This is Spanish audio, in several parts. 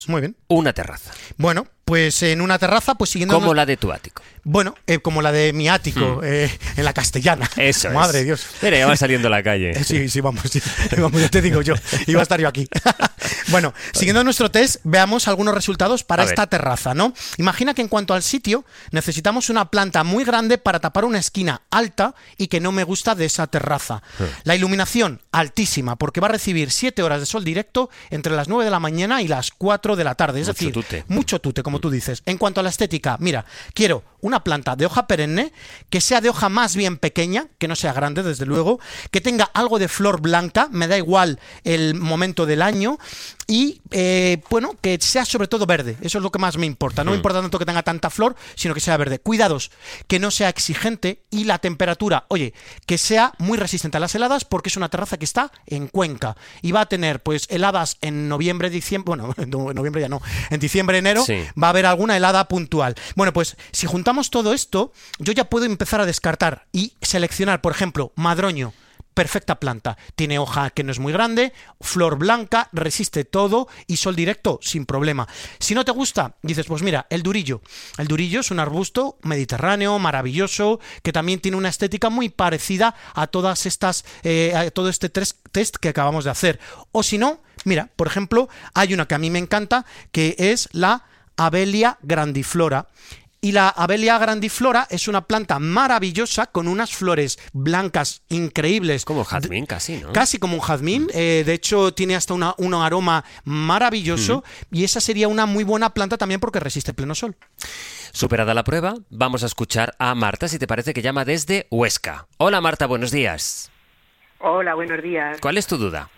Muy bien. Una terraza. Bueno, pues en una terraza, pues siguiendo... Como la de tu ático. Bueno, como la de mi ático, en la Castellana. Eso es. Madre de Dios. Mira, ya va saliendo a la calle. Sí, vamos, ya te digo yo. Iba a estar yo aquí. Bueno, siguiendo nuestro test, veamos algunos resultados para esta terraza, ¿no? Imagina que en cuanto al sitio, necesitamos una planta muy grande para tapar una esquina alta y que no me gusta de esa terraza. La iluminación, altísima, porque va a recibir 7 horas de sol directo entre las 9 de la mañana y las 4 de la tarde. Es decir, mucho tute, como tú dices. En cuanto a la estética, mira, quiero una planta de hoja perenne, que sea de hoja más bien pequeña, que no sea grande, desde luego, que tenga algo de flor blanca, me da igual el momento del año, y bueno, que sea sobre todo verde. Eso es lo que más me importa. No me importa tanto que tenga tanta flor, sino que sea verde. Cuidados, que no sea exigente, y la temperatura, oye, que sea muy resistente a las heladas, porque es una terraza que está en Cuenca y va a tener pues heladas en noviembre, diciembre, bueno, en noviembre ya no, en diciembre, enero, va a haber alguna helada puntual. Bueno, pues si juntamos todo esto, yo ya puedo empezar a descartar y seleccionar, por ejemplo, madroño. Perfecta planta, tiene hoja que no es muy grande, flor blanca, resiste todo y sol directo sin problema. Si no te gusta, dices, pues mira, el durillo. El durillo es un arbusto mediterráneo, maravilloso, que también tiene una estética muy parecida a todas estas, a todo este test que acabamos de hacer. O si no, mira, por ejemplo, hay una que a mí me encanta, que es la Abelia grandiflora. Y la Abelia grandiflora es una planta maravillosa con unas flores blancas increíbles. Como jazmín casi, ¿no? Casi como un jazmín. De hecho, tiene hasta un aroma maravilloso. Y esa sería una muy buena planta también porque resiste pleno sol. Superada la prueba, vamos a escuchar a Marta, si te parece, que llama desde Huesca. Hola Marta, buenos días. Hola, buenos días. ¿Cuál es tu duda?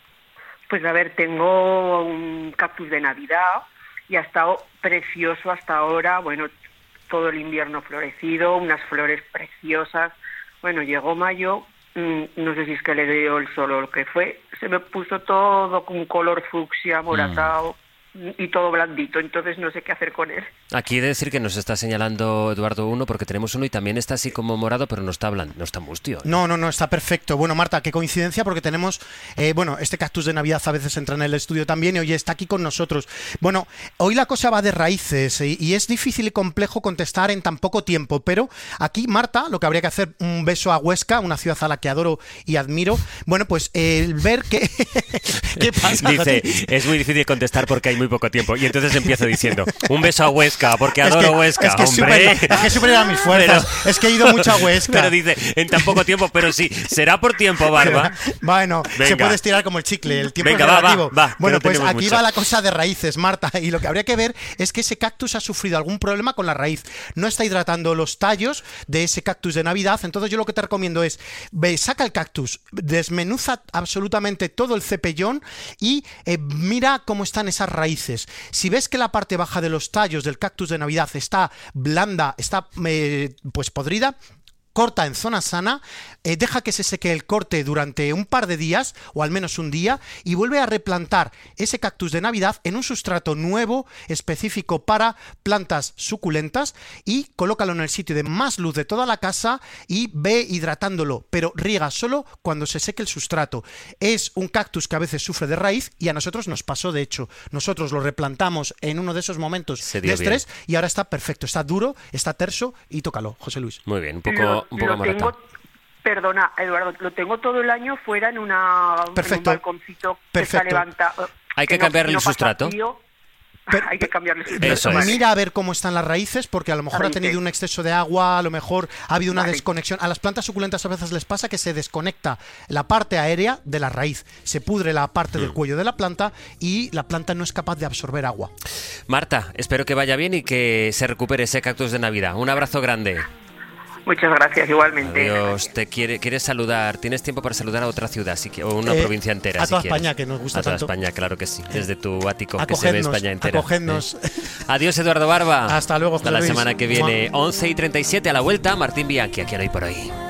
Pues a ver, tengo un cactus de Navidad y ha estado precioso hasta ahora. Bueno, todo el invierno florecido, unas flores preciosas. Bueno, llegó mayo, no sé si es que le dio el sol o lo que fue, se me puso todo con color fucsia, moratado y todo blandito, entonces no sé qué hacer con él. Aquí he de decir que nos está señalando Eduardo uno, porque tenemos uno y también está así como morado, pero no está no está mustio. No, está perfecto. Bueno, Marta, qué coincidencia, porque tenemos, bueno, este cactus de Navidad a veces entra en el estudio también y hoy está aquí con nosotros. Bueno, hoy la cosa va de raíces y es difícil y complejo contestar en tan poco tiempo, pero aquí, Marta, lo que habría que hacer, un beso a Huesca, una ciudad a la que adoro y admiro. Bueno, pues el ver que... ¿Qué pasa? Dice, es muy difícil contestar porque hay muy poco tiempo. Y entonces empiezo diciendo, un beso a Huesca, porque adoro Huesca, hombre. Es que supera mis fuerzas. Pero, es que he ido mucho a Huesca. Pero dice, en tan poco tiempo, pero sí, será por tiempo, Barba. Bueno, venga. Se puede estirar como el chicle, el tiempo es relativo. Va, bueno, pues aquí mucho. va la cosa de raíces, Marta, y lo que habría que ver es que ese cactus ha sufrido algún problema con la raíz. No está hidratando los tallos de ese cactus de Navidad, entonces yo lo que te recomiendo es, saca el cactus, desmenuza absolutamente todo el cepellón y mira cómo están esas raíces. Si ves que la parte baja de los tallos del cactus de Navidad está blanda, está pues podrida, corta en zona sana, deja que se seque el corte durante un par de días, o al menos un día, y vuelve a replantar ese cactus de Navidad en un sustrato nuevo, específico para plantas suculentas, y colócalo en el sitio de más luz de toda la casa y ve hidratándolo, pero riega solo cuando se seque el sustrato. Es un cactus que a veces sufre de raíz y a nosotros nos pasó, de hecho. Nosotros lo replantamos en uno de esos momentos de estrés bien. Y ahora está perfecto, está duro, está terso y tócalo, José Luis. Muy bien, un poco morata. Perdona, Eduardo, lo tengo todo el año fuera en un balconcito que está levantado. Hay que cambiarle el sustrato. Hay que cambiarle el sustrato. Eso es. Mira a ver cómo están las raíces, porque a lo mejor ha tenido un exceso de agua, a lo mejor ha habido una desconexión. A las plantas suculentas a veces les pasa que se desconecta la parte aérea de la raíz, se pudre la parte del cuello de la planta y la planta no es capaz de absorber agua. Marta, espero que vaya bien y que se recupere ese cactus de Navidad. Un abrazo grande. Muchas gracias, igualmente. Adiós. ¿Quieres saludar? ¿Tienes tiempo para saludar a otra ciudad o una provincia entera? A toda España, que nos gusta tanto. A toda España, claro que sí. Desde tu ático, que se ve España entera. Acogednos. Adiós, Eduardo Barba. Hasta luego, José Hasta la Luis. semana que viene. 11:37 a la vuelta. Martín Bianchi, aquí en Hoy por Hoy.